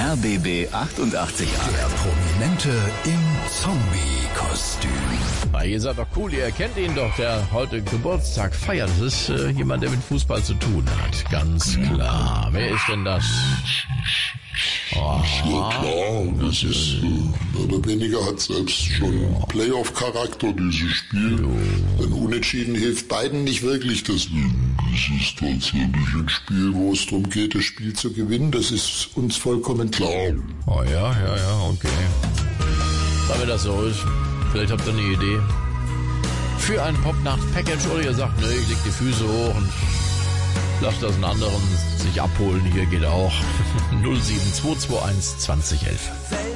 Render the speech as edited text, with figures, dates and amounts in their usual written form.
RBB 88. Der Prominente im Zombie-Kostüm. Ihr seid doch cool, ihr kennt ihn doch, der heute Geburtstag feiert. Das ist jemand, der mit Fußball zu tun hat, ganz klar. Wer ist denn das? Ja klar, das ist mehr oder weniger hat selbst schon Playoff-Charakter, dieses Spiel. Denn Unentschieden hilft beiden nicht wirklich, deswegen. Das ist tatsächlich ein Spiel, wo es darum geht, das Spiel zu gewinnen, das ist uns vollkommen klar. Oh ja, okay. Weil mir das so ist, vielleicht habt ihr eine Idee für ein Popnacht-Package oder ihr sagt, ne, ich leg die Füße hoch und lasst das einen anderen sich abholen, hier geht auch 07221 2011.